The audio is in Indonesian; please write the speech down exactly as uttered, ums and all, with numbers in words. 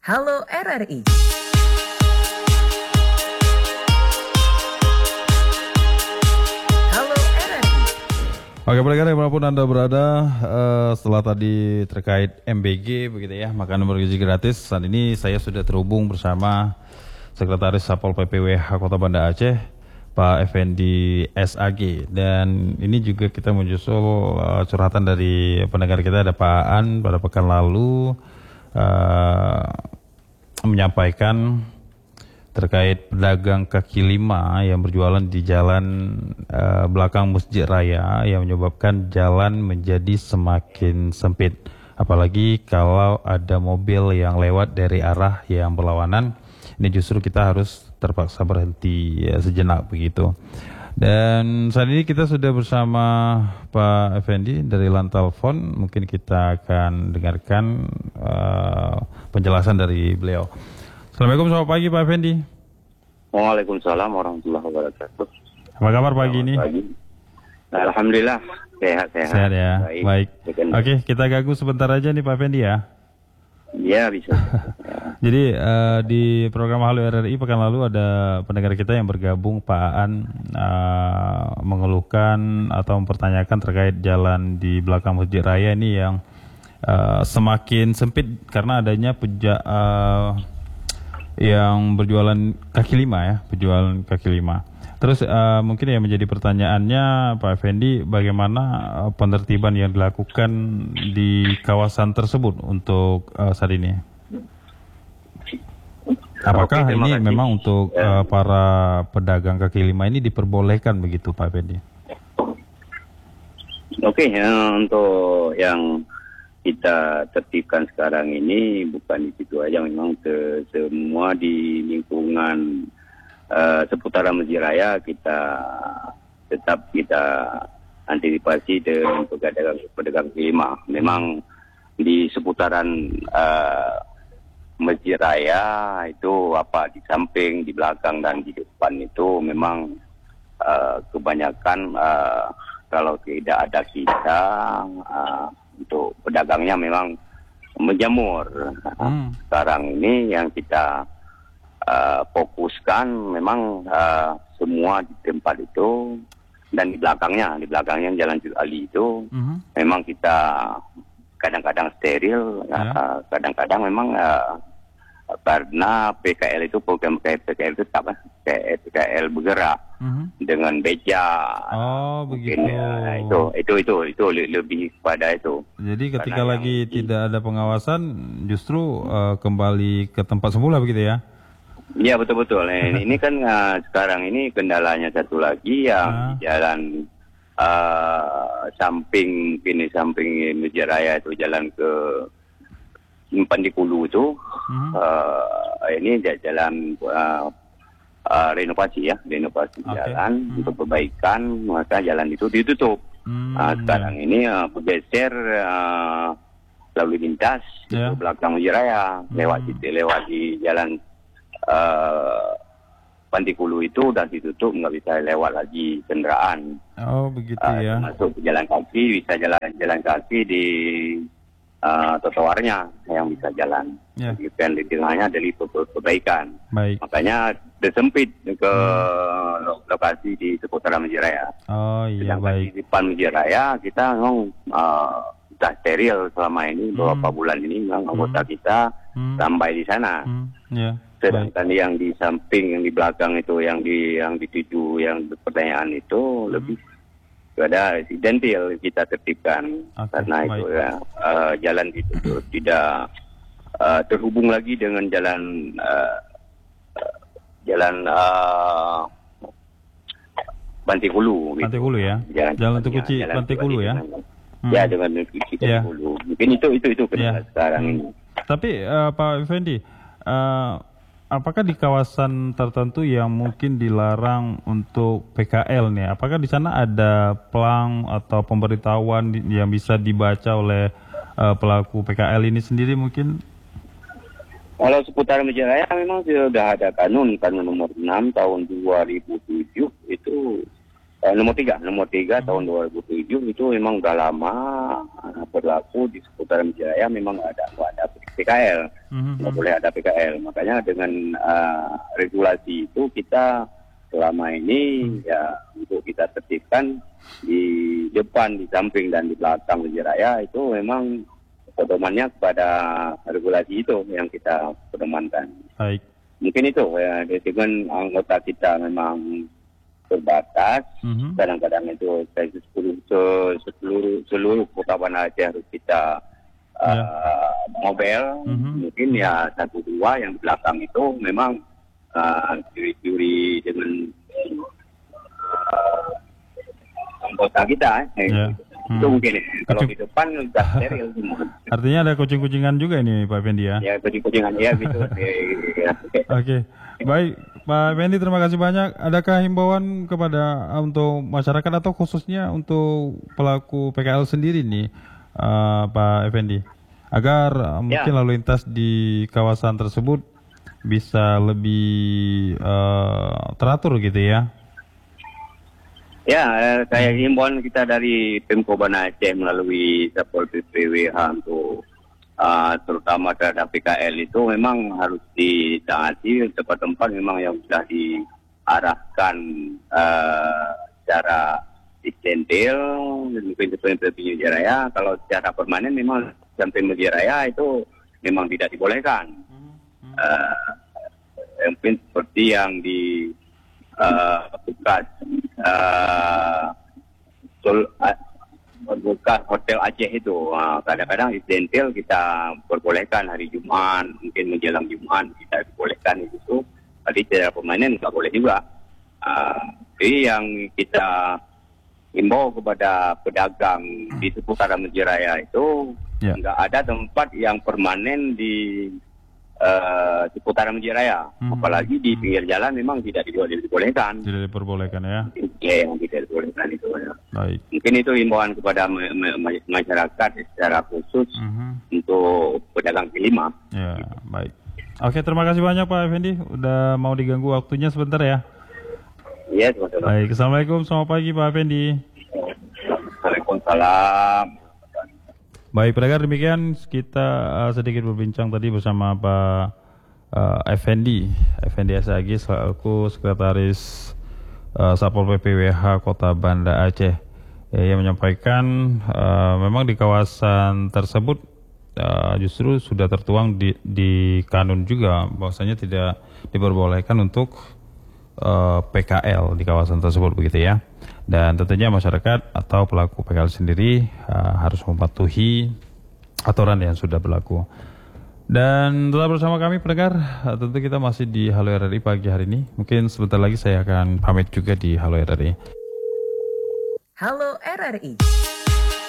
Halo R R I. Halo R R I. Oke, pendengar dimanapun Anda berada, uh, setelah tadi terkait M B G begitu ya, makanan bergizi gratis, saat ini saya sudah terhubung bersama Sekretaris Satpol P P W H Kota Banda Aceh, Pak Effendi S A G. Dan ini juga kita menyusul uh, curhatan dari pendengar kita, ada Pak Aan pada pekan lalu uh, menyampaikan terkait pedagang kaki lima yang berjualan di jalan uh, belakang Masjid Raya yang menyebabkan jalan menjadi semakin sempit. Apalagi kalau ada mobil yang lewat dari arah yang berlawanan, ini justru kita harus terpaksa berhenti ya, sejenak begitu. Dan saat ini kita sudah bersama Pak Effendi dari Lantalfon. Mungkin kita akan dengarkan uh, penjelasan dari beliau. Assalamualaikum, selamat pagi Pak Effendi. Waalaikumsalam warahmatullahi wabarakatuh. Apa kabar pagi ini? Pagi. Alhamdulillah sehat-sehat. Sehat ya, baik. baik. Oke, Oke, kita ganggu sebentar aja nih Pak Effendi ya. Iya bisa. Jadi uh, di program Halo R R I pekan lalu ada pendengar kita yang bergabung, Pak Aan, uh, mengeluhkan atau mempertanyakan terkait jalan di belakang Masjid Raya ini yang uh, semakin sempit karena adanya peja, uh, yang berjualan kaki lima ya, penjualan kaki lima. Terus uh, mungkin yang menjadi pertanyaannya Pak Effendi, bagaimana uh, penertiban yang dilakukan di kawasan tersebut untuk uh, saat ini? Apakah Oke, ini kasih. memang untuk uh, para pedagang kaki lima ini diperbolehkan begitu Pak Effendi? Oke, ya, untuk yang kita tertibkan sekarang ini bukan itu aja, memang ke, semua di lingkungan uh, seputaran Masjid Raya kita tetap kita antisipasi dengan pedagang pedagang kaki lima. Memang di seputaran uh, Masjid Raya itu apa di samping, di belakang dan di depan itu memang uh, kebanyakan uh, kalau tidak ada kita uh, untuk pedagangnya memang menjamur. Hmm. Sekarang ini yang kita uh, fokuskan memang uh, semua di tempat itu dan di belakangnya, di belakangnya Jalan Jul Ali itu hmm. memang kita kadang-kadang steril, ya. uh, kadang-kadang memang uh, karena P K L itu program P K L itu apa? P K L bergerak uh-huh. dengan beca. Oh begitu. Ya, itu itu itu itu lebih pada itu. Jadi ketika karena lagi yang, tidak ada pengawasan, justru uh, kembali ke tempat semula begitu ya? Iya betul-betul. Ini, ini kan uh, sekarang ini kendalanya satu lagi yang uh. jalan uh, samping ini samping Masjid Raya itu jalan ke Pandikulu itu hmm. uh, ini jalan uh, uh, renovasi ya, renovasi okay. jalan hmm. untuk perbaikan, maka jalan itu ditutup. Hmm. Uh, sekarang yeah. ini uh, bergeser uh, lalu lintas yeah. ke belakang Masjid Raya, hmm. lewat di lewat di jalan uh, Pandikulu itu dan ditutup, nggak bisa lewat lagi kendaraan. Oh begitu uh, ya. Masuk ke jalan kaki, bisa jalan jalan kaki di Uh, trotoarnya yang bisa jalan, yeah. dan di tengahnya dari perbaikan. Baik. Makanya disempit ke hmm. lokasi di seputaran Masjid Raya. Oh iya. Sedangkan baik. Di depan Masjid Raya kita memang uh, sudah steril selama ini hmm. beberapa bulan ini, memang anggota hmm. kita hmm. sampai di sana. Hmm. Yeah. Sedangkan baik. Yang di samping, yang di belakang itu, yang di yang dituju, yang pertanyaan itu hmm. lebih ada residentil kita tertibkan okay, karena baik. Itu ya uh, jalan itu tidak uh, terhubung lagi dengan jalan uh, uh, jalan uh, Bantikulu. Bantikulu ya. Jalan, jalan Tukuci Bantikulu ya. Hmm. Ya dengan Tukuci Bantikulu. Yeah. Mungkin itu itu itu yeah. sekarang hmm. ini. Tapi uh, Pak Effendi, uh, apakah di kawasan tertentu yang mungkin dilarang untuk P K L nih? Apakah di sana ada pelang atau pemberitahuan yang bisa dibaca oleh uh, pelaku P K L ini sendiri mungkin? Kalau seputar Masjid Raya memang sudah ada kanun, kanun nomor enam tahun dua ribu tujuh itu eh, nomor tiga, nomor tiga hmm. tahun dua ribu tujuh itu memang udah lama berlaku di seputar Masjid Raya, memang ada ada P K L, Mm-hmm. nggak boleh ada P K L. Makanya dengan uh, regulasi itu kita selama ini Hmm. ya untuk kita tertibkan di depan, di samping dan di belakang masjid raya itu memang pedomannya kepada regulasi itu yang kita pedomankan. Baik. Mungkin itu ya, dengan anggota kita memang terbatas, Mhm. kadang-kadang itu seluruh seluruh seluruh kota Banda Aceh harus kita Ya. uh, mobil, Mhm. mungkin ya satu dua yang di belakang itu memang uh, curi-curi dengan uh, anggota kita, eh. Ya. Itu Hmm. mungkin. Kalau Kucing- di depan sudah steril semua. Artinya ada kucing-kucingan juga ini Pak Effendi ya? Ya kucing-kucingan ya gitu. Ya. Oke, baik Pak Effendi, terima kasih banyak. Adakah himbauan kepada uh, untuk masyarakat atau khususnya untuk pelaku P K L sendiri nih, uh, Pak Effendi, agar uh, mungkin Ya. lalu lintas di kawasan tersebut bisa lebih uh, teratur gitu ya? Ya, eh, saya himbauan kita dari Pemko Banda Aceh melalui Satpol P P W H untuk uh, terutama terhadap P K L itu memang harus ditaati tempat-tempat memang yang sudah diarahkan uh, secara disentil, mungkin seperti Masjid Raya. Kalau secara permanen memang sampai Masjid Raya itu memang tidak dibolehkan. Uh, mungkin seperti yang di uh, bekas uh, sol, uh, bekas hotel Aceh itu, uh, kadang-kadang isentil kita perbolehkan hari Jumat, mungkin menjelang Jumat kita dibolehkan itu. Tadi secara permanen nggak boleh juga. Uh, jadi yang kita himbau kepada pedagang di seputaran Masjid Raya itu Ya. nggak ada tempat yang permanen di uh, seputaran Masjid Raya, Mhm. apalagi di pinggir jalan memang tidak diboleh- dibolehkan. Tidak diperbolehkan ya? Ya, yang tidak dibolehkan itu. Ya. Baik. Mungkin itu himbauan kepada ma- ma- ma- masyarakat secara khusus Mhm. untuk pedagang kaki lima. Ya, baik. Oke, terima kasih banyak Pak Effendi, udah mau diganggu waktunya sebentar ya. Ya, teman-teman. Baik, Assalamualaikum, selamat pagi Pak Effendi. Waalaikumsalam. Baik, pendengar, demikian kita uh, sedikit berbincang tadi bersama Pak uh, Effendi, Effendi S A G selaku Sekretaris uh, Satpol P P W H Kota Banda Aceh. Ya, yang menyampaikan uh, memang di kawasan tersebut uh, justru sudah tertuang di, di kanun juga bahwasanya tidak diperbolehkan untuk uh, P K L di kawasan tersebut begitu ya. Dan tentunya masyarakat atau pelaku P K L sendiri uh, harus mematuhi aturan yang sudah berlaku. Dan tetap bersama kami pendengar, uh, tentu kita masih di Halo R R I pagi hari ini. Mungkin sebentar lagi saya akan pamit juga di Halo R R I. Halo R R I.